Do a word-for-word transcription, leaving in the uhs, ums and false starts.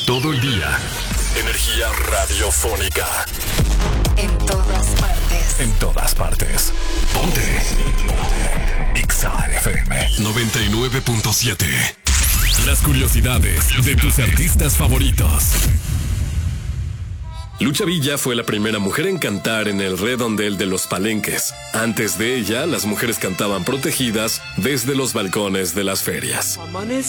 todo el día. Energía radiofónica. En todas partes. En todas partes. Ponte. Ponte. Exa F M noventa y nueve punto siete. Las curiosidades de tus artistas favoritos. Lucha Villa fue la primera mujer en cantar en el redondel de los Palenques. Antes de ella, las mujeres cantaban protegidas desde los balcones de las ferias. Amanecí